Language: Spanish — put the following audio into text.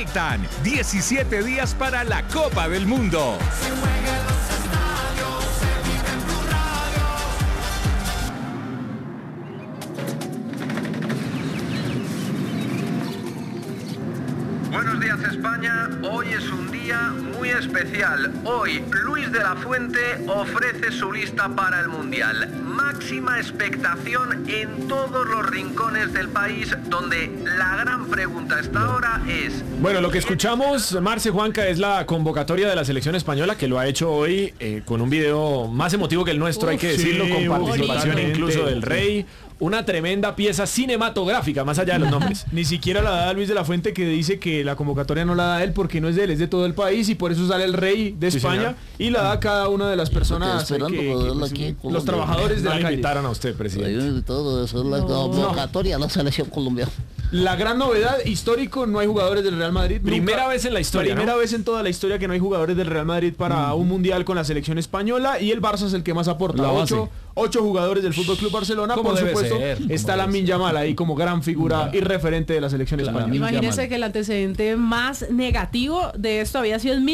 Faltan 17 días para la Copa del Mundo. Se juega en los estadios, se vive en Blue Radio. Buenos días, España. Hoy es un día muy especial. Hoy Luis de la Fuente ofrece su lista para el Mundial. Máxima expectación en todos los rincones del país, donde la gran pregunta hasta ahora es... Bueno, lo que escuchamos, Marce, Juanca, es la convocatoria de la selección española, que lo ha hecho hoy con un video más emotivo que el nuestro, hay que decirlo, con participación incluso del Rey. Una tremenda pieza cinematográfica, más allá de los nombres. Ni siquiera la da Luis de la Fuente, que dice que la convocatoria no la da él porque no es de él, es de todo el país, y por eso sale el Rey de España, y la da cada una de las personas los trabajadores de la calle. Invitaron a usted, presidente. Todo eso es la convocatoria de la selección colombiana. La gran novedad, histórico, no hay jugadores del Real Madrid. Primera vez en la historia, Primera ¿no? vez en toda la historia que no hay jugadores del Real Madrid para un mundial con la selección española, y el Barça es el que más aporta. Ocho jugadores del FC Barcelona, por supuesto. Está Lamine Yamal ahí como gran figura y referente de la selección española. Imagínese que el antecedente más negativo de esto había sido en